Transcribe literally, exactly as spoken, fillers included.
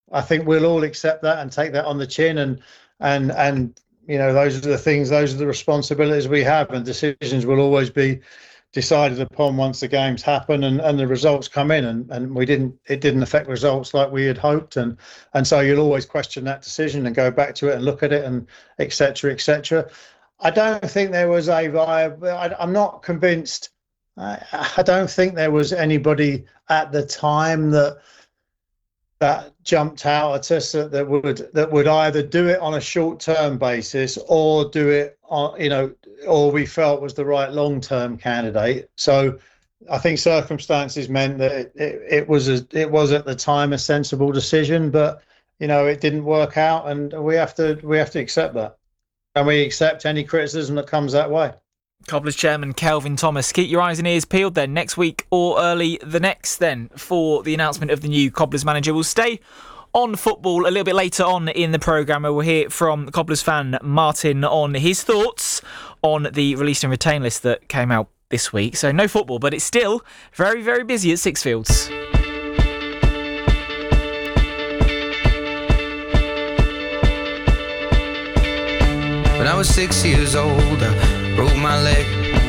I think we'll all accept that and take that on the chin, and and and you know, those are the things, those are the responsibilities we have, and decisions will always be decided upon once the games happen and, and the results come in, and, and we didn't it didn't affect results like we had hoped, and and so you'll always question that decision and go back to it and look at it, and et cetera, et cetera. I don't think there was a I, I'm not convinced. I, I don't think there was anybody at the time that that jumped out at us that, that would that would either do it on a short-term basis or do it on, you know, or we felt was the right long-term candidate. So I think circumstances meant that it, it, it was a, it was at the time a sensible decision, but you know, it didn't work out, and we have to we have to accept that, and we accept any criticism that comes that way. Cobblers chairman Kelvin Thomas. Keep your eyes and ears peeled then next week or early the next then for the announcement of the new Cobblers manager. We'll stay on football a little bit later on in the programme, where we'll hear from the Cobblers fan Martin on his thoughts on the released and retained list that came out this week. So no football, but it's still very, very busy at Sixfields. When I was six years old, I broke my leg